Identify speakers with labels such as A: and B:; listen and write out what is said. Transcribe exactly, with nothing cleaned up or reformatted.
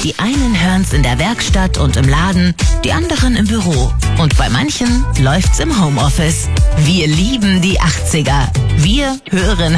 A: Die einen hören's in der Werkstatt und im Laden, die anderen im Büro. Und bei manchen läuft's im Homeoffice. Wir lieben die achtziger. Wir hören